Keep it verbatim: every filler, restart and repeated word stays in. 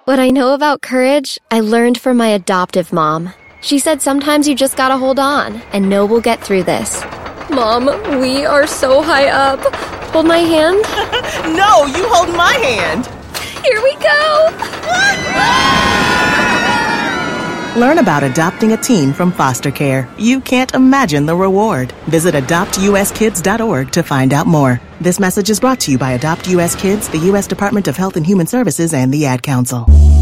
What I know about courage, I learned from my adoptive mom. She said sometimes you just gotta hold on, and know we'll get through this. Mom, we are so high up. Hold my hand. No, you hold my hand. Here we go. Learn about adopting a teen from foster care. You can't imagine the reward. Visit adopt u s kids dot org to find out more. This message is brought to you by Adopt U S Kids, the U S Department of Health and Human Services, and the Ad Council.